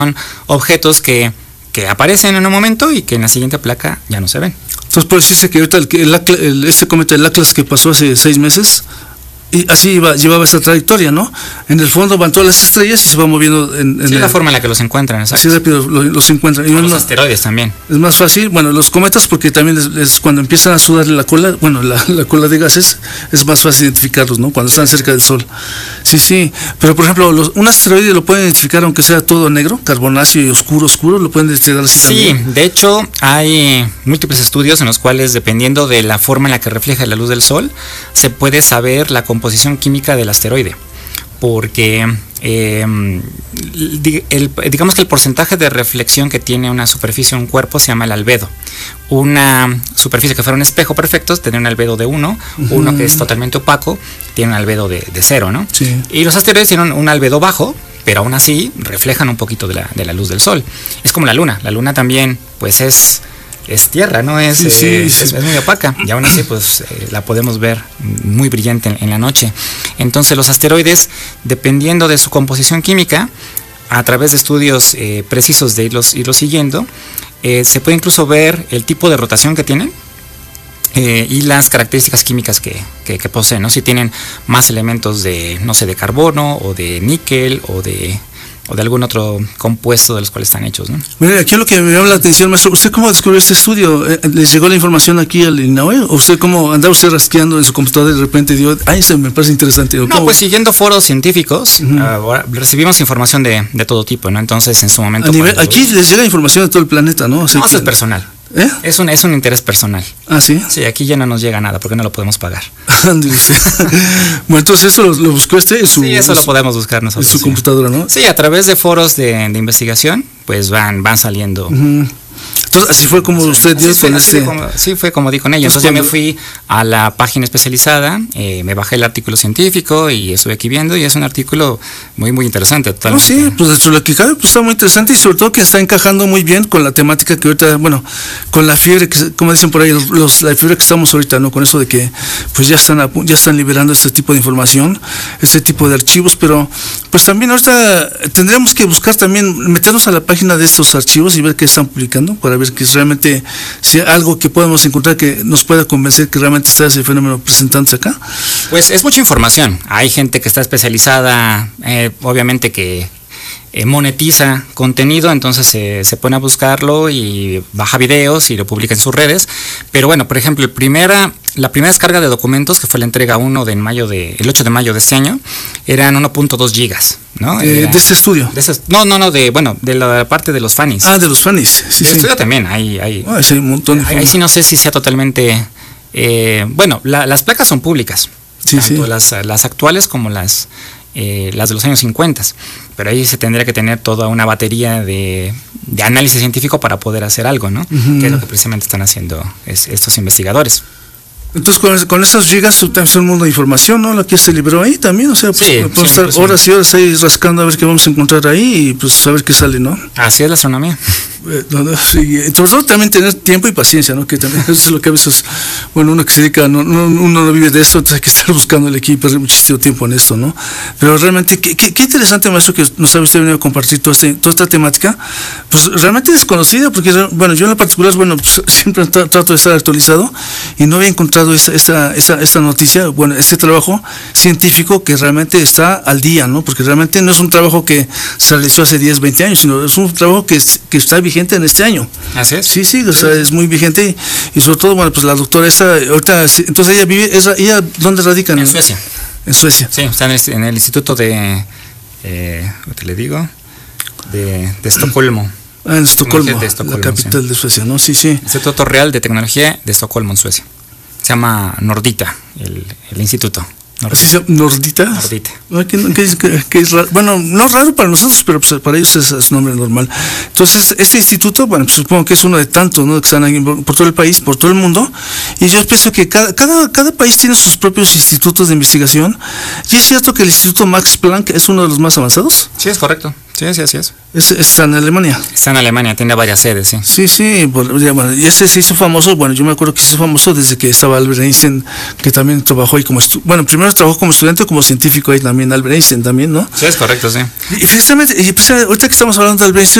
objetos que aparecen en un momento y que en la siguiente placa ya no se ven. Entonces puede decirse que ahorita este cometa del Atlas que pasó hace 6 meses, y así llevaba esta trayectoria, ¿no? En el fondo van todas las estrellas y se va moviendo sí, la forma en la que los encuentran, exacto. Así rápido los encuentran. Y los asteroides también. Es más fácil, bueno, los cometas, porque también es cuando empiezan a sudar la cola, bueno, la cola de gases, es más fácil identificarlos, ¿no? Cuando están cerca del Sol. Sí, pero por ejemplo, un asteroide lo pueden identificar aunque sea todo negro, carbonáceo y oscuro, lo pueden identificar así también. Sí, de hecho, hay múltiples estudios en los cuales, dependiendo de la forma en la que refleja la luz del Sol, se puede saber la composición química del asteroide, porque digamos que el porcentaje de reflexión que tiene una superficie o un cuerpo se llama el albedo. Una superficie que fuera un espejo perfecto tendría un albedo de 1, uno que es totalmente opaco tiene un albedo de 0, ¿no? Sí. Y los asteroides tienen un albedo bajo, pero aún así reflejan un poquito de la luz del Sol. Es como la luna también, pues es tierra, ¿no? Es muy opaca y aún así pues la podemos ver muy brillante en la noche. Entonces los asteroides, dependiendo de su composición química, a través de estudios precisos de irlos siguiendo, se puede incluso ver el tipo de rotación que tienen y las características químicas que poseen, ¿no? Si tienen más elementos de carbono o de níquel o de algún otro compuesto de los cuales están hechos, ¿no? Mire, aquí lo que me llama la atención, maestro, ¿usted cómo descubrió este estudio? ¿Les llegó la información aquí al INAOE? ¿O usted cómo andaba usted rasqueando en su computadora y de repente dio, se me parece interesante? No, pues siguiendo foros científicos, recibimos información de todo tipo, ¿no? Entonces, en su momento... Aquí les llega información de todo el planeta, ¿no? O sea, eso es personal. Es un interés personal. ¿Ah, sí? Sí, aquí ya no nos llega nada porque no lo podemos pagar. Bueno, entonces eso lo buscó en su... Sí, eso lo podemos buscar nosotros. En su computadora, ¿no? Sí, a través de foros de investigación, pues van saliendo... Entonces, así fue como usted dio con ese... Sí, fue como di con ellos. Entonces ya me fui a la página especializada, me bajé el artículo científico y estuve aquí viendo, y es un artículo muy, muy interesante. Totalmente. Sí, pues dentro de lo que cabe, pues está muy interesante, y sobre todo que está encajando muy bien con la temática que ahorita, bueno, con la fiebre, que, como dicen por ahí, la fiebre que estamos ahorita, ¿no? Con eso de que pues ya están liberando este tipo de información, este tipo de archivos, pero pues también ahorita tendríamos que buscar también, meternos a la página de estos archivos y ver qué están publicando, para ver que realmente si algo que podemos encontrar que nos pueda convencer que realmente está ese fenómeno presentándose acá. Pues es mucha información. Hay gente que está especializada, obviamente que monetiza contenido, entonces se pone a buscarlo y baja videos y lo publica en sus redes. Pero bueno, por ejemplo, la primera descarga de documentos, que fue la entrega 1 el 8 de mayo de este año, eran 1.2 gigas, ¿no? ¿De ese estudio? De la parte de los FANIS. Ah, de los FANIS, sí. El estudio también, hay un montón de ahí sí no sé si sea totalmente... las placas son públicas, tanto las actuales como las de los años 50, pero ahí se tendría que tener toda una batería de análisis científico para poder hacer algo, ¿no? Que es lo que precisamente están haciendo estos investigadores. Entonces con esas gigas tenemos un mundo de información, ¿no? La que se liberó ahí también, o sea, pues podemos estar horas y horas ahí rascando a ver qué vamos a encontrar ahí y pues a ver qué sale, ¿no? Así es la astronomía. Sí, sobre todo también tener tiempo y paciencia, ¿no? Que también eso es lo que a veces, bueno, uno que se dedica, uno no vive de esto, entonces hay que estar buscándole aquí y perder muchísimo tiempo en esto, ¿no? Pero realmente, qué interesante, maestro, que nos ha usted venido a compartir toda esta temática, pues realmente desconocida, porque, bueno, yo en lo particular, bueno, pues, siempre trato de estar actualizado y no había encontrado esta noticia, bueno, este trabajo científico que realmente está al día, ¿no? Porque realmente no es un trabajo que se realizó hace 10, 20 años, sino es un trabajo que está vigente en este año. ¿Así es? Sí, o sea, es muy vigente y sobre todo, bueno, pues la doctora ahorita, entonces ella vive, ella ¿dónde radica? En Suecia. En Suecia. Sí, está en el instituto te le digo, de Estocolmo. En Estocolmo, la capital de Suecia, ¿no? Sí. Instituto Real de Tecnología de Estocolmo, en Suecia. Se llama Nordita, el instituto. ¿Así se llama? ¿Nordita? Nordita. Que es raro. Bueno, no raro para nosotros, pero pues para ellos es un nombre normal. Entonces, este instituto, bueno, pues supongo que es uno de tantos, ¿no? Que están ahí por todo el país, por todo el mundo. Y yo pienso que cada país tiene sus propios institutos de investigación. ¿Y es cierto que el Instituto Max Planck es uno de los más avanzados? Sí, es correcto. Sí, así es. Está en Alemania. Está en Alemania, tiene varias sedes, sí. Sí, bueno, y ese se hizo famoso, bueno, yo me acuerdo que se hizo famoso desde que estaba Albert Einstein, que también trabajó ahí bueno, primero trabajó como estudiante, como científico ahí también, Albert Einstein también, ¿no? Sí, es correcto, sí. Y precisamente ahorita que estamos hablando de Albert Einstein,